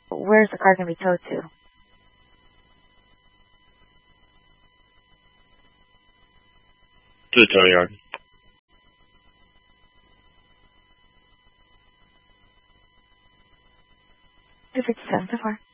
Where's the car going to be towed to? To the tow yard. Two 57 so far.